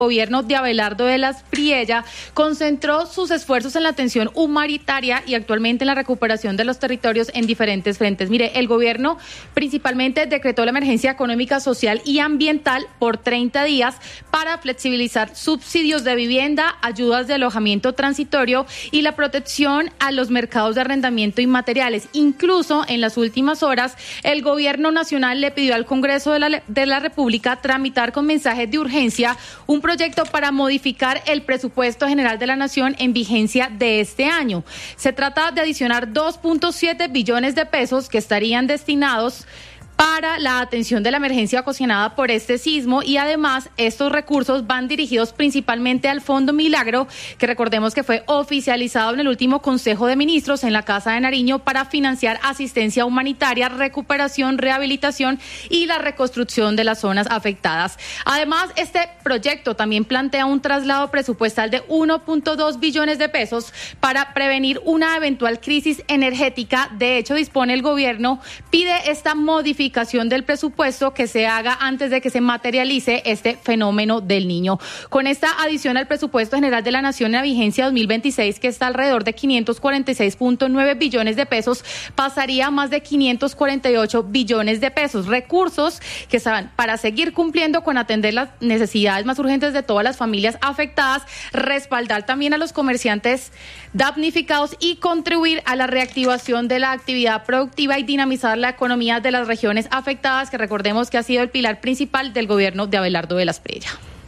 gobierno de Abelardo de las Priella concentró sus esfuerzos en la atención humanitaria y actualmente en la recuperación de los territorios en diferentes frentes. Mire, el gobierno principalmente decretó la emergencia económica, social y ambiental por 30 días para flexibilizar subsidios de vivienda, ayudas de alojamiento transitorio y la protección a los mercados de arrendamiento inmateriales. Incluso en las últimas horas, el gobierno nacional le pidió al Congreso de la República tramitar con mensaje de urgencia un proyecto para modificar el presupuesto general de la Nación en vigencia de este año. Se trata de adicionar 2.7 billones de pesos que estarían destinados para la atención de la emergencia ocasionada por este sismo y además estos recursos van dirigidos principalmente al Fondo Milagro, que recordemos que fue oficializado en el último Consejo de Ministros en la Casa de Nariño para financiar asistencia humanitaria, recuperación, rehabilitación y la reconstrucción de las zonas afectadas. Además, este proyecto también plantea un traslado presupuestal de 1.2 billones de pesos para prevenir una eventual crisis energética. De hecho, dispone el gobierno, pide esta modificación del presupuesto que se haga antes de que se materialice este fenómeno del Niño. Con esta adición al presupuesto general de la Nación en la vigencia 2026, que está alrededor de 546.9 billones de pesos, pasaría a más de 548 billones de pesos. Recursos que están para seguir cumpliendo con atender las necesidades más urgentes de todas las familias afectadas, respaldar también a los comerciantes damnificados y contribuir a la reactivación de la actividad productiva y dinamizar la economía de las regiones afectadas, que recordemos que ha sido el pilar principal del gobierno de Abelardo de las Priella.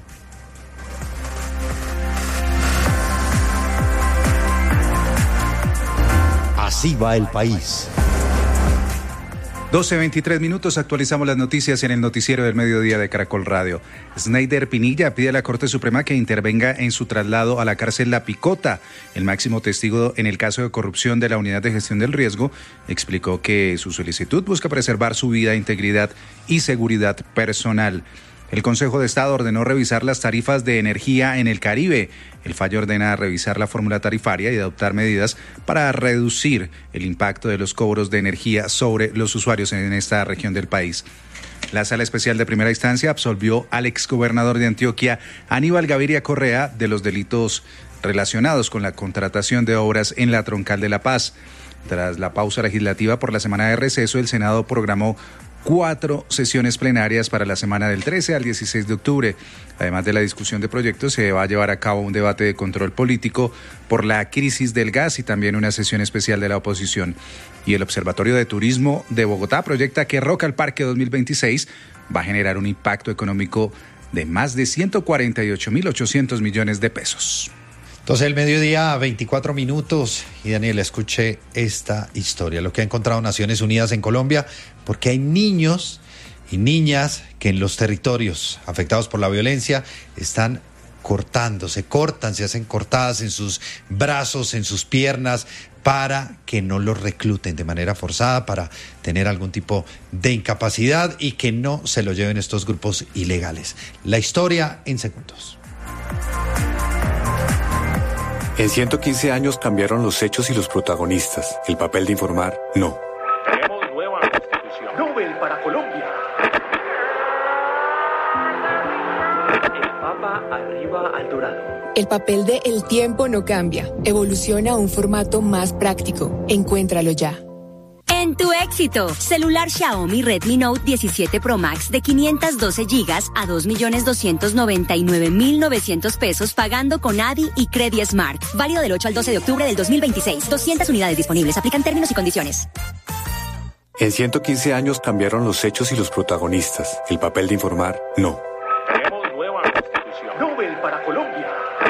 Así va el país. 12:23, actualizamos las noticias en el noticiero del mediodía de Caracol Radio. Sneider Pinilla pide a la Corte Suprema que intervenga en su traslado a la cárcel La Picota. El máximo testigo en el caso de corrupción de la Unidad de Gestión del Riesgo explicó que su solicitud busca preservar su vida, integridad y seguridad personal. El Consejo de Estado ordenó revisar las tarifas de energía en el Caribe. El fallo ordena revisar la fórmula tarifaria y adoptar medidas para reducir el impacto de los cobros de energía sobre los usuarios en esta región del país. La Sala Especial de Primera Instancia absolvió al exgobernador de Antioquia, Aníbal Gaviria Correa, de los delitos relacionados con la contratación de obras en la Troncal de La Paz. Tras la pausa legislativa por la semana de receso, el Senado programó 4 sesiones plenarias para la semana del 13 al 16 de octubre. Además de la discusión de proyectos, se va a llevar a cabo un debate de control político por la crisis del gas y también una sesión especial de la oposición. Y el Observatorio de Turismo de Bogotá proyecta que Rock al Parque 2026 va a generar un impacto económico de más de 148.800 millones de pesos. Entonces, el mediodía, 24 minutos. Y Daniel, escuche esta historia, lo que ha encontrado Naciones Unidas en Colombia, porque hay niños y niñas que en los territorios afectados por la violencia están se cortan, se hacen cortadas en sus brazos, en sus piernas, para que no los recluten de manera forzada, para tener algún tipo de incapacidad y que no se lo lleven estos grupos ilegales. La historia en segundos. En 115 años cambiaron los hechos y los protagonistas. El papel de informar, no. Tenemos nueva constitución. Nobel para Colombia. El Papa arriba al Dorado. El papel de El tiempo no cambia. Evoluciona a un formato más práctico. Encuéntralo ya. En tu éxito, celular Xiaomi Redmi Note 17 Pro Max de 512 GB a 2.299.900 pesos pagando con ADI y Credit Smart. Válido del 8 al 12 de octubre del 2026. 200 unidades disponibles. Aplican términos y condiciones. En 115 años cambiaron los hechos y los protagonistas. El papel de informar, no. Tenemos nueva constitución. Nobel para Colombia.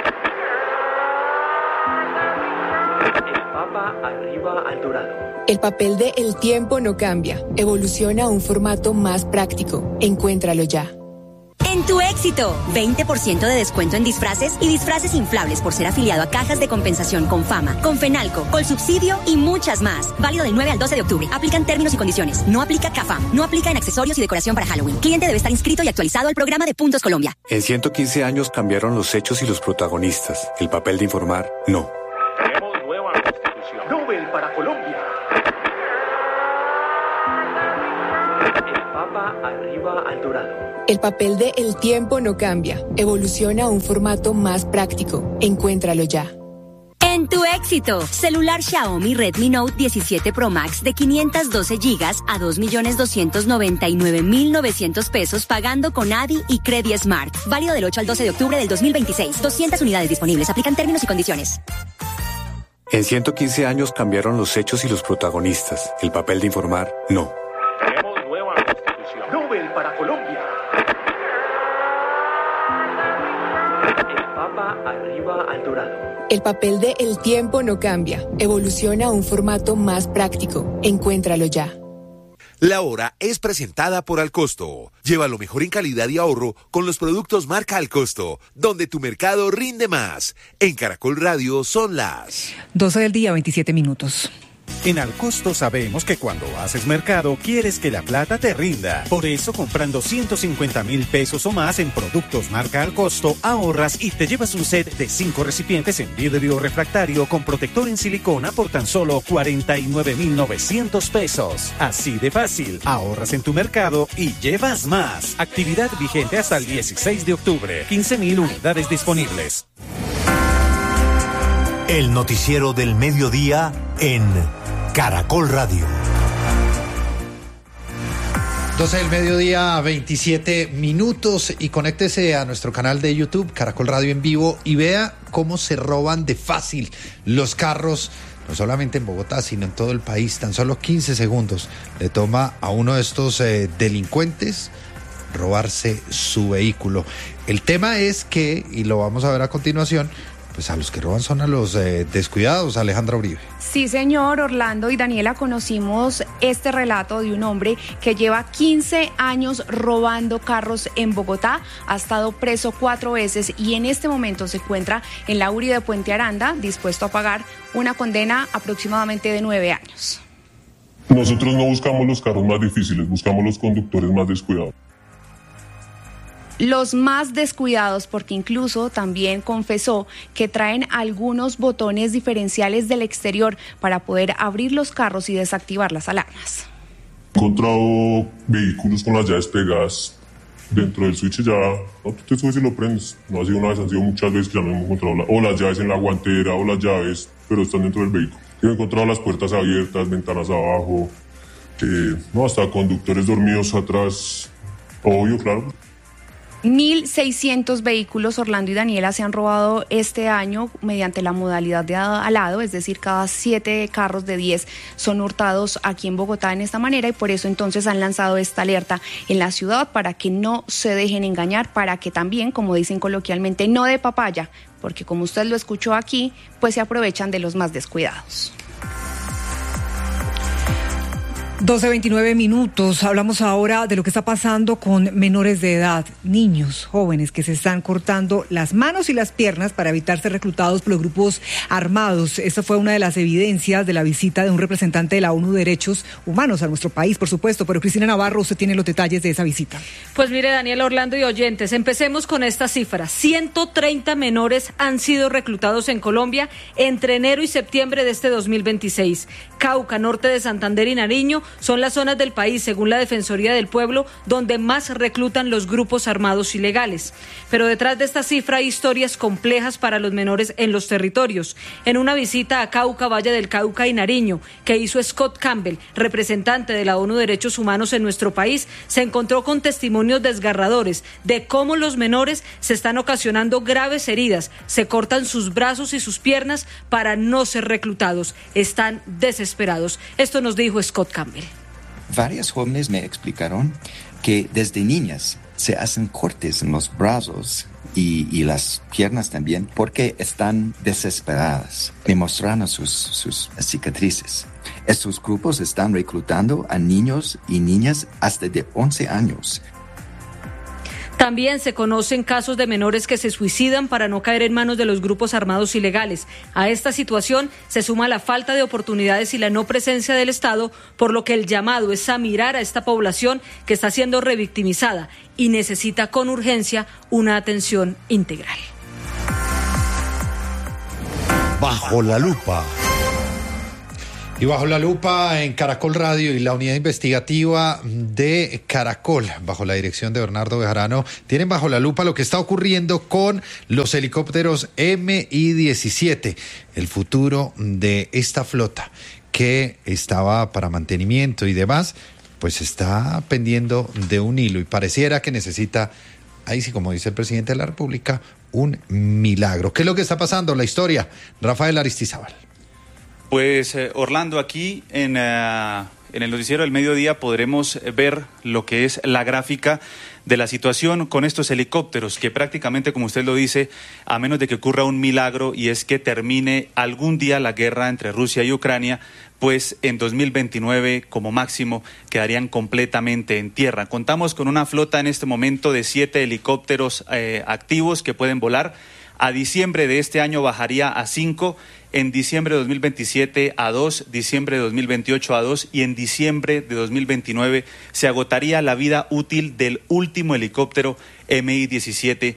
El Papa arriba al Dorado. El papel de El tiempo no cambia. Evoluciona a un formato más práctico. Encuéntralo ya. En tu éxito, 20% de descuento en disfraces y disfraces inflables por ser afiliado a cajas de compensación con Fama, con Fenalco, Colsubsidio y muchas más. Válido del 9 al 12 de octubre. Aplican términos y condiciones. No aplica CAFAM. No aplica en accesorios y decoración para Halloween. Cliente debe estar inscrito y actualizado al programa de Puntos Colombia. En 115 años cambiaron los hechos y los protagonistas. El papel de informar, no. Tenemos nueva constitución. Nobel para Colombia. El Papa arriba al Dorado. El papel de El tiempo no cambia. Evoluciona a un formato más práctico. Encuéntralo ya. En tu éxito, celular Xiaomi Redmi Note 17 Pro Max de 512 GB a 2.299.900 pesos pagando con ADI y Credit Smart. Válido del 8 al 12 de octubre del 2026. 200 unidades disponibles. Aplican términos y condiciones. En 115 años cambiaron los hechos y los protagonistas. El papel de informar, no. Tenemos nueva constitución. Nobel para Colombia. El Papa arriba al dorado. El papel de El tiempo no cambia. Evoluciona a un formato más práctico. Encuéntralo ya. La Hora es presentada por Alcosto. Lleva lo mejor en calidad y ahorro con los productos marca Alcosto, donde tu mercado rinde más. En Caracol Radio son las 12 del día, 27 minutos. En Alcosto sabemos que cuando haces mercado quieres que la plata te rinda. Por eso, comprando 150.000 pesos o más en productos marca Alcosto, ahorras y te llevas un set de 5 recipientes en vidrio refractario con protector en silicona por tan solo 49.900 pesos. Así de fácil, ahorras en tu mercado y llevas más. Actividad vigente hasta el 16 de octubre. 15.000 unidades disponibles. El noticiero del mediodía en Caracol Radio. 12 del mediodía, 27 minutos, y conéctese a nuestro canal de YouTube, Caracol Radio en vivo, y vea cómo se roban de fácil los carros, no solamente en Bogotá, sino en todo el país. Tan solo 15 segundos le toma a uno de estos delincuentes robarse su vehículo. El tema es que, y lo vamos a ver a continuación, pues a los que roban son a los descuidados. Alejandra Uribe. Sí, señor. Orlando y Daniela, conocimos este relato de un hombre que lleva 15 años robando carros en Bogotá. Ha estado preso 4 veces y en este momento se encuentra en la URI de Puente Aranda, dispuesto a pagar una condena aproximadamente de 9 años. Nosotros no buscamos los carros más difíciles, buscamos los conductores más descuidados. Los más descuidados, porque incluso también confesó que traen algunos botones diferenciales del exterior para poder abrir los carros y desactivar las alarmas. He encontrado vehículos con las llaves pegadas dentro del switch, ya no, tú te subes y lo prendes. No ha sido una vez, han sido muchas veces que ya no hemos encontrado o las llaves en la guantera o las llaves, pero están dentro del vehículo. He encontrado las puertas abiertas, ventanas abajo, hasta conductores dormidos atrás, obvio, claro. 1.600 vehículos, Orlando y Daniela, se han robado este año mediante la modalidad de alado, es decir, cada 7 carros de 10 son hurtados aquí en Bogotá en esta manera, y por eso entonces han lanzado esta alerta en la ciudad para que no se dejen engañar, para que también, como dicen coloquialmente, no de papaya, porque como usted lo escuchó aquí, pues se aprovechan de los más descuidados. 12:29 minutos. Hablamos ahora de lo que está pasando con menores de edad, niños, jóvenes que se están cortando las manos y las piernas para evitar ser reclutados por los grupos armados. Esta fue una de las evidencias de la visita de un representante de la ONU de Derechos Humanos a nuestro país, por supuesto. Pero Cristina Navarro, usted tiene los detalles de esa visita. Pues mire, Daniela, Orlando y oyentes, empecemos con esta cifra. 130 menores han sido reclutados en Colombia entre enero y septiembre de este 2026. Cauca, norte de Santander y Nariño son las zonas del país, según la Defensoría del Pueblo, donde más reclutan los grupos armados ilegales. Pero detrás de esta cifra hay historias complejas para los menores en los territorios. En una visita a Cauca, Valle del Cauca y Nariño, que hizo Scott Campbell, representante de la ONU de Derechos Humanos en nuestro país, se encontró con testimonios desgarradores de cómo los menores se están ocasionando graves heridas, se cortan sus brazos y sus piernas para no ser reclutados. Están desesperados. Esto nos dijo Scott Campbell. Varias jóvenes me explicaron que desde niñas se hacen cortes en los brazos y las piernas también porque están desesperadas. Me mostraron sus cicatrices. Estos grupos están reclutando a niños y niñas hasta de 11 años. También se conocen casos de menores que se suicidan para no caer en manos de los grupos armados ilegales. A esta situación se suma la falta de oportunidades y la no presencia del Estado, por lo que el llamado es a mirar a esta población que está siendo revictimizada y necesita con urgencia una atención integral. Bajo la lupa. Y bajo la lupa en Caracol Radio y la unidad investigativa de Caracol, bajo la dirección de Bernardo Bejarano, tienen bajo la lupa lo que está ocurriendo con los helicópteros Mi-17, el futuro de esta flota que estaba para mantenimiento y demás, pues está pendiendo de un hilo y pareciera que necesita, ahí sí, como dice el presidente de la República, un milagro. ¿Qué es lo que está pasando? La historia, Rafael Aristizábal. Pues Orlando, aquí en el noticiero del mediodía podremos ver lo que es la gráfica de la situación con estos helicópteros que prácticamente, como usted lo dice, a menos de que ocurra un milagro y es que termine algún día la guerra entre Rusia y Ucrania, pues en 2029 como máximo quedarían completamente en tierra. Contamos con una flota en este momento de 7 helicópteros activos que pueden volar. A diciembre de este año bajaría a 5, en diciembre de 2027 a 2, diciembre de 2028 a 2 y en diciembre de 2029 se agotaría la vida útil del último helicóptero Mi-17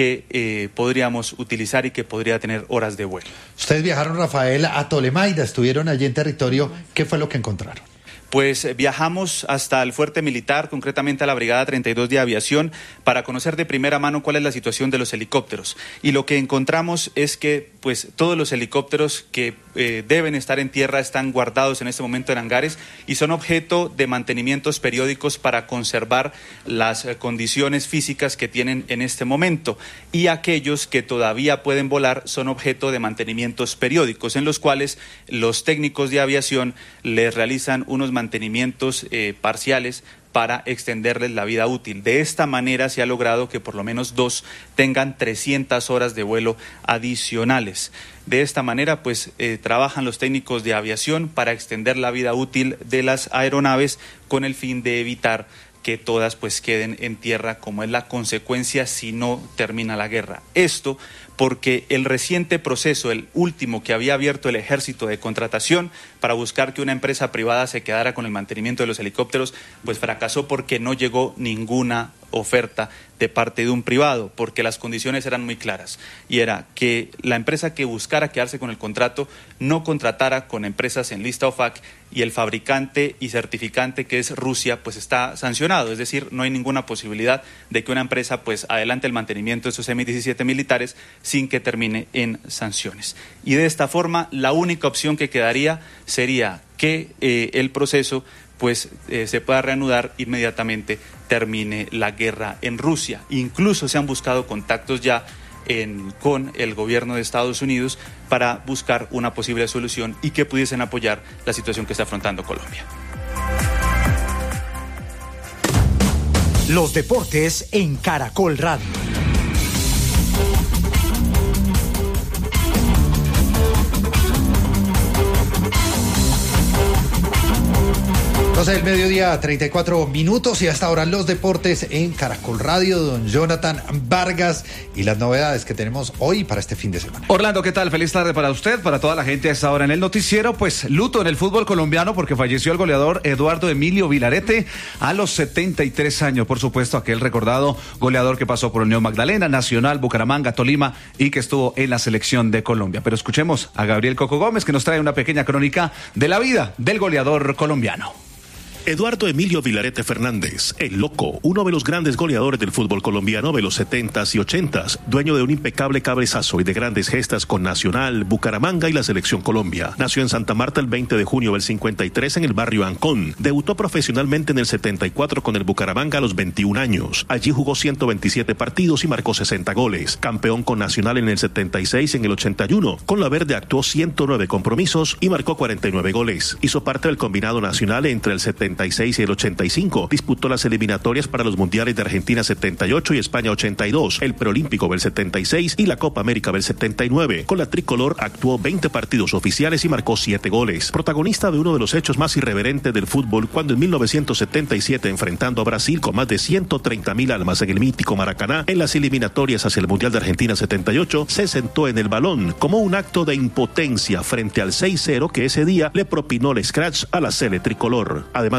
que podríamos utilizar y que podría tener horas de vuelo. Ustedes viajaron, Rafael, a Tolemaida, estuvieron allí en territorio. ¿Qué fue lo que encontraron? Pues viajamos hasta el fuerte militar, concretamente a la Brigada 32 de Aviación, para conocer de primera mano cuál es la situación de los helicópteros. Y lo que encontramos es que pues todos los helicópteros que deben estar en tierra están guardados en este momento en hangares y son objeto de mantenimientos periódicos para conservar las condiciones físicas que tienen en este momento. Y aquellos que todavía pueden volar son objeto de mantenimientos periódicos, en los cuales los técnicos de aviación les realizan unos mantenimientos parciales para extenderles la vida útil. De esta manera se ha logrado que por lo menos 2 tengan 300 horas de vuelo adicionales. De esta manera, pues trabajan los técnicos de aviación para extender la vida útil de las aeronaves con el fin de evitar que todas pues queden en tierra, como es la consecuencia si no termina la guerra. Esto porque el reciente proceso, el último que había abierto el Ejército de contratación para buscar que una empresa privada se quedara con el mantenimiento de los helicópteros, pues fracasó porque no llegó ninguna oferta de parte de un privado, porque las condiciones eran muy claras y era que la empresa que buscara quedarse con el contrato no contratara con empresas en lista OFAC y el fabricante y certificante, que es Rusia, pues está sancionado, es decir, no hay ninguna posibilidad de que una empresa pues adelante el mantenimiento de esos Mi-17 militares sin que termine en sanciones. Y de esta forma la única opción que quedaría sería que el proceso pues se pueda reanudar inmediatamente termine la guerra en Rusia. Incluso se han buscado contactos ya con el gobierno de Estados Unidos para buscar una posible solución y que pudiesen apoyar la situación que está afrontando Colombia. Los deportes en Caracol Radio. El mediodía, 34 minutos y hasta ahora los deportes en Caracol Radio, don Jonathan Vargas y las novedades que tenemos hoy para este fin de semana. Orlando, ¿qué tal? Feliz tarde para usted, para toda la gente a esta hora en el noticiero. Pues luto en el fútbol colombiano porque falleció el goleador Eduardo Emilio Vilarete a los 73 años. Por supuesto, aquel recordado goleador que pasó por Unión Magdalena, Nacional, Bucaramanga, Tolima y que estuvo en la selección de Colombia. Pero escuchemos a Gabriel Coco Gómez, que nos trae una pequeña crónica de la vida del goleador colombiano. Eduardo Emilio Vilarete Fernández, el Loco, uno de los grandes goleadores del fútbol colombiano de los 70s y 80s, dueño de un impecable cabezazo y de grandes gestas con Nacional, Bucaramanga y la Selección Colombia. Nació en Santa Marta el 20 de junio del 53 en el barrio Ancón. Debutó profesionalmente en el 74 con el Bucaramanga a los 21 años. Allí jugó 127 partidos y marcó 60 goles. Campeón con Nacional en el 76 y en el 81. Con la Verde actuó 109 compromisos y marcó 49 goles. Hizo parte del combinado nacional entre el 76 y el 85. Disputó las eliminatorias para los mundiales de Argentina 78 y España 82, el preolímpico del 76 y la Copa América del 79. Con la tricolor actuó 20 partidos oficiales y marcó 7 goles. Protagonista de uno de los hechos más irreverentes del fútbol cuando en 1977, enfrentando a Brasil con más de 130.000 almas en el mítico Maracaná, en las eliminatorias hacia el Mundial de Argentina 78, se sentó en el balón como un acto de impotencia frente al 6-0 que ese día le propinó el scratch a la sele tricolor. Además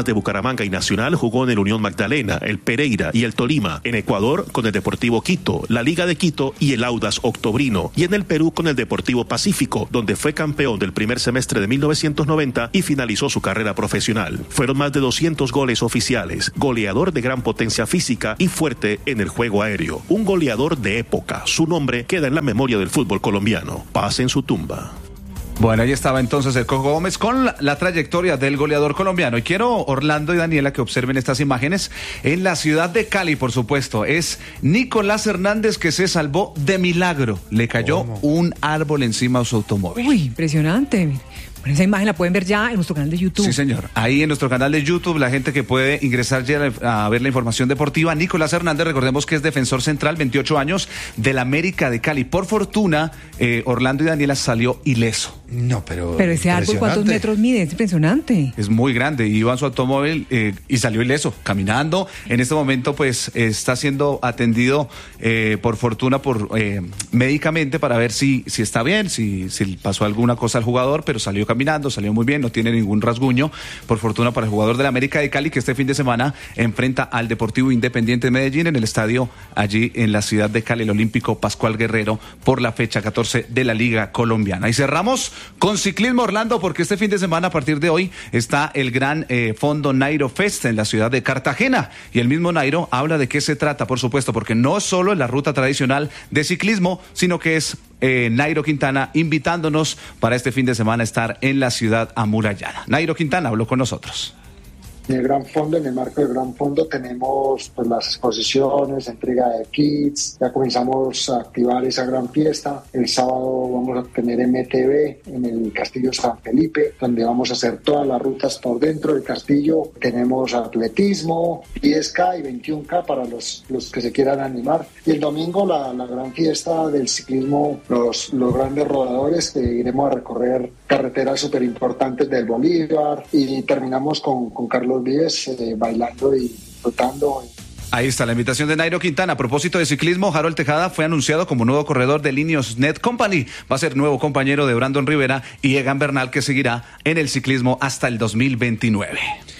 además de Bucaramanga y Nacional, jugó en el Unión Magdalena, el Pereira y el Tolima. En Ecuador, con el Deportivo Quito, la Liga de Quito y el Audax Octobrino. Y en el Perú, con el Deportivo Pacífico, donde fue campeón del primer semestre de 1990 y finalizó su carrera profesional. Fueron más de 200 goles oficiales, goleador de gran potencia física y fuerte en el juego aéreo. Un goleador de época. Su nombre queda en la memoria del fútbol colombiano. Paz en su tumba. Bueno, ahí estaba entonces el Coco Gómez con la trayectoria del goleador colombiano. Y quiero, Orlando y Daniela, que observen estas imágenes. En la ciudad de Cali, por supuesto, es Nicolás Hernández, que se salvó de milagro. Le cayó un árbol encima de su automóvil. Uy, impresionante. Bueno, esa imagen la pueden ver ya en nuestro canal de YouTube. Sí, señor. Ahí en nuestro canal de YouTube, la gente que puede ingresar ya a ver la información deportiva. Nicolás Hernández, recordemos que es defensor central, 28 años, del América de Cali. Por fortuna, Orlando y Daniela salió ileso. No, pero ese árbol, ¿cuántos metros mide? Es impresionante. Es muy grande. Iba en su automóvil y salió ileso, caminando. En este momento, pues, está siendo atendido, por fortuna, médicamente para ver si está bien, si pasó alguna cosa al jugador, pero salió caminando, salió muy bien, no tiene ningún rasguño, por fortuna para el jugador del América de Cali, que este fin de semana enfrenta al Deportivo Independiente de Medellín en el estadio allí en la ciudad de Cali, el Olímpico Pascual Guerrero, por la fecha 14 de la Liga Colombiana. Y cerramos con ciclismo, Orlando, porque este fin de semana, a partir de hoy, está el gran fondo Nairo Fest en la ciudad de Cartagena, y el mismo Nairo habla de qué se trata, por supuesto, porque no solo es la ruta tradicional de ciclismo, sino que es Nairo Quintana invitándonos para este fin de semana a estar en la ciudad amurallada. Nairo Quintana habló con nosotros. En el Gran Fondo, en el marco del Gran Fondo, tenemos pues las exposiciones, entrega de kits, ya comenzamos a activar esa gran fiesta. El sábado vamos a tener MTV en el Castillo San Felipe, donde vamos a hacer todas las rutas por dentro del castillo. Tenemos atletismo, 10K y 21K para los que se quieran animar. Y el domingo la gran fiesta del ciclismo, los grandes rodadores, que iremos a recorrer carreteras súper importantes del Bolívar, y terminamos con Carlos Vives bailando y disfrutando. Ahí está la invitación de Nairo Quintana. A propósito de ciclismo, Harold Tejada fue anunciado como nuevo corredor de Ineos Net Company. Va a ser nuevo compañero de Brandon Rivera y Egan Bernal, que seguirá en el ciclismo hasta el 2029.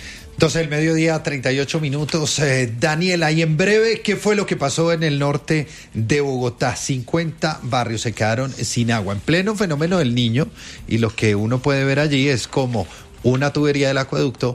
12 del mediodía, 38 minutos. Daniela, y en breve, ¿qué fue lo que pasó en el norte de Bogotá? 50 barrios se quedaron sin agua, en pleno fenómeno del Niño, y lo que uno puede ver allí es como una tubería del acueducto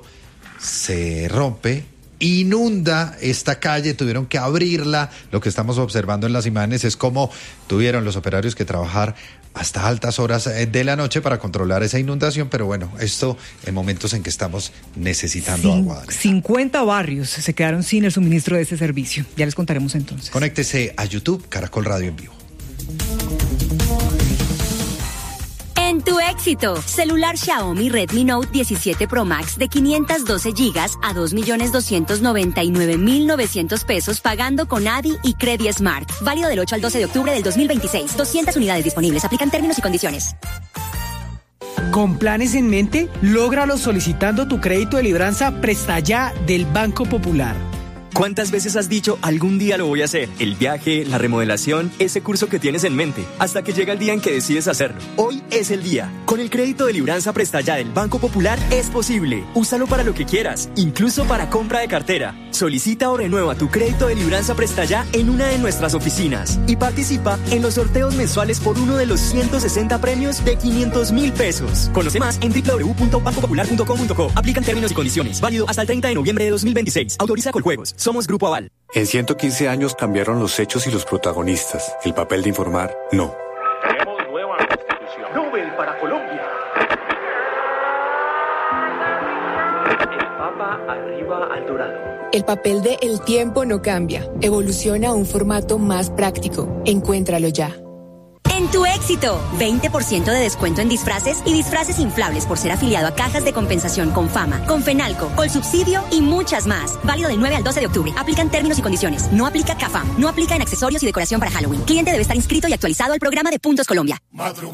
se rompe, inunda esta calle, tuvieron que abrirla. Lo que estamos observando en las imágenes es cómo tuvieron los operarios que trabajar hasta altas horas de la noche para controlar esa inundación, pero bueno, esto en momentos en que estamos necesitando agua. 50 barrios se quedaron sin el suministro de ese servicio. Ya les contaremos entonces. Conéctese a YouTube, Caracol Radio en vivo. En tu éxito, celular Xiaomi Redmi Note 17 Pro Max de 512 GB a 2.299.900 pesos pagando con ADI y Credit Smart. Válido del 8 al 12 de octubre del 2026. 200 unidades disponibles. Aplican términos y condiciones. Con planes en mente, lógralo solicitando tu crédito de libranza Presta Ya del Banco Popular. ¿Cuántas veces has dicho algún día lo voy a hacer? El viaje, la remodelación, ese curso que tienes en mente, hasta que llega el día en que decides hacerlo. Hoy es el día. Con el crédito de libranza Presta Ya del Banco Popular es posible. Úsalo para lo que quieras, incluso para compra de cartera. Solicita o renueva tu crédito de libranza Presta Ya en una de nuestras oficinas y participa en los sorteos mensuales por uno de los 160 premios de 500.000 pesos. Conoce más en www.bancopopular.com.co. Aplican términos y condiciones. Válido hasta el 30 de noviembre de 2026. Autoriza Coljuegos. Somos Grupo Aval. En 115 años cambiaron los hechos y los protagonistas. El papel de informar, no. Tenemos nueva constitución. Nobel para Colombia. El Papa arriba al dorado. El papel de El Tiempo no cambia. Evoluciona a un formato más práctico. Encuéntralo ya. En tu éxito, 20% de descuento en disfraces y disfraces inflables por ser afiliado a Cajas de Compensación con Fama, con Fenalco, Colsubsidio y muchas más. Válido del 9 al 12 de octubre. Aplican términos y condiciones. No aplica CAFAM. No aplica en accesorios y decoración para Halloween. Cliente debe estar inscrito y actualizado al programa de Puntos Colombia. Madrugada.